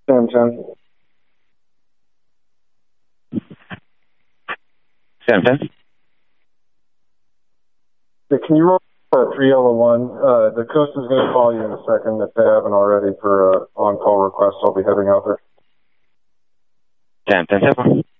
10-10. 10-10. Yeah, can you roll 3 yellow 1? The coast is going to call you in a second if they haven't already for an on-call request. I'll be heading out there. 10-10.